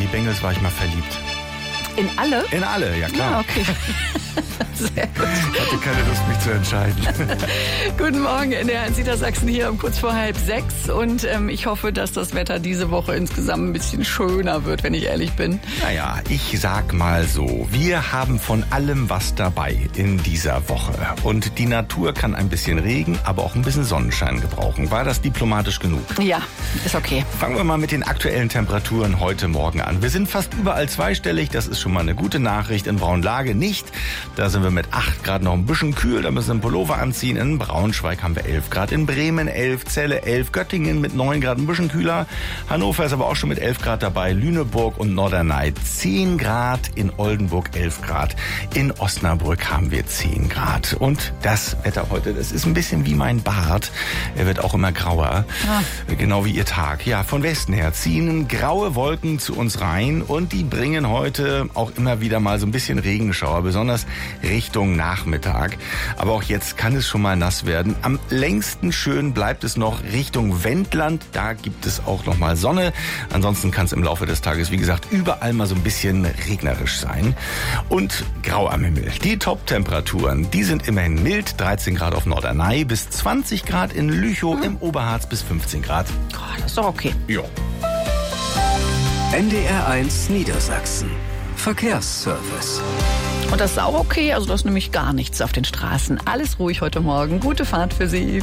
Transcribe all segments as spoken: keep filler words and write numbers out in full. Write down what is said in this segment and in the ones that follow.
die Bengals war ich mal verliebt. In alle? In alle, ja klar. Ja, okay. Sehr gut. Ich hatte keine Lust, mich zu entscheiden. Guten Morgen in der Niedersachsen hier um kurz vor halb sechs. Und ähm, ich hoffe, dass das Wetter diese Woche insgesamt ein bisschen schöner wird, wenn ich ehrlich bin. Naja, ich sag mal so, wir haben von allem was dabei in dieser Woche. Und die Natur kann ein bisschen Regen, aber auch ein bisschen Sonnenschein gebrauchen. War das diplomatisch genug? Ja, ist okay. Fangen wir mal mit den aktuellen Temperaturen heute Morgen an. Wir sind fast überall zweistellig, das ist schon mal eine gute Nachricht. In Braunlage nicht. Da sind wir mit acht Grad noch ein bisschen kühl, da müssen wir einen Pullover anziehen. In Braunschweig haben wir elf Grad, in Bremen elf, Celle elf, Göttingen mit neun Grad ein bisschen kühler. Hannover ist aber auch schon mit elf Grad dabei, Lüneburg und Norderney zehn Grad, in Oldenburg elf Grad, in Osnabrück haben wir zehn Grad. Und das Wetter heute, das ist ein bisschen wie mein Bart, er wird auch immer grauer, ah. genau wie Ihr Tag. Ja, von Westen her ziehen graue Wolken zu uns rein und die bringen heute auch immer wieder mal so ein bisschen Regenschauer, besonders Richtung Nachmittag. Aber auch jetzt kann es schon mal nass werden. Am längsten schön bleibt es noch Richtung Wendland. Da gibt es auch noch mal Sonne. Ansonsten kann es im Laufe des Tages, wie gesagt, überall mal so ein bisschen regnerisch sein. Und grau am Himmel. Die Top-Temperaturen, die sind immerhin mild. dreizehn Grad auf Norderney bis zwanzig Grad in Lüchow, im Oberharz bis fünfzehn Grad. Oh, das ist doch okay. Ja. N D R eins Niedersachsen. Verkehrsservice. Und das ist auch okay, also das ist nämlich gar nichts auf den Straßen. Alles ruhig heute Morgen. Gute Fahrt für Sie.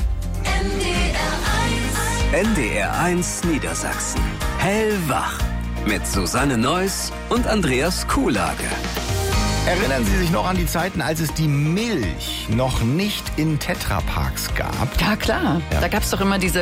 N D R eins Niedersachsen. Hellwach. Mit Susanne Neuss und Andreas Kuhlage. Erinnern Sie sich noch an die Zeiten, als es die Milch noch nicht in Tetrapaks gab? Ja, klar. Ja. Da gab es doch immer diese